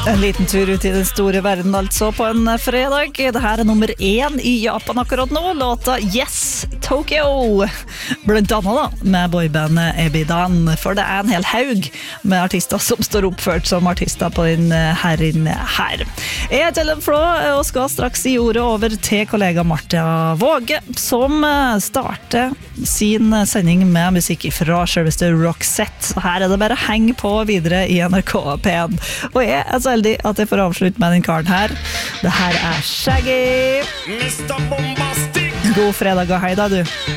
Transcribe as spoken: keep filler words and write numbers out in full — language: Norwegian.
En liten tur ut i den store verden altså på en fredag. Det her er nummer én i Japan akkurat nå. Låta Yes Tokyo. Blant annet da, med boybandet Ebidan. For det er en hel haug med artister som står oppført som artister på den her inne her. Jeg heter Ellen Flå og skal straks gi ordet over til kollega Marta Våge, som starter sin sending med musikk fra selveste Roxette. Så her er det bare heng på videre i N R K P en. Og jeg er så heldig at jeg får avslutte med den karen her. Det her er Shaggy. God fredag og hei da du.